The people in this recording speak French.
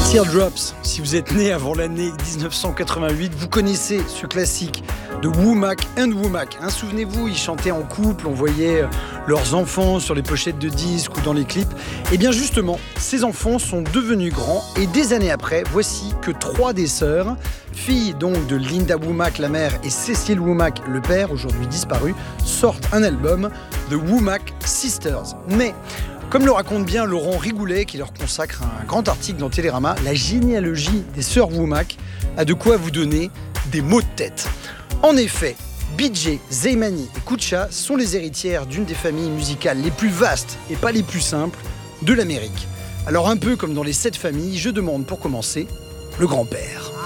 Teardrops, si vous êtes né avant l'année 1988, vous connaissez ce classique de Womack and Womack. Souvenez-vous, ils chantaient en couple, on voyait leurs enfants sur les pochettes de disques ou dans les clips. Et bien justement, ces enfants sont devenus grands et des années après, voici que 3 des sœurs, filles donc de Linda Womack, la mère, et Cecil Womack, le père, aujourd'hui disparu, sortent un album, The Womack Sisters. Mais comme le raconte bien Laurent Rigoulet, qui leur consacre un grand article dans Télérama, la généalogie des sœurs Womack a de quoi vous donner des maux de tête. En effet, BJ, Zeymani et Kutcha sont les héritières d'une des familles musicales les plus vastes et pas les plus simples de l'Amérique. Alors un peu comme dans les 7 familles, je demande pour commencer le grand-père.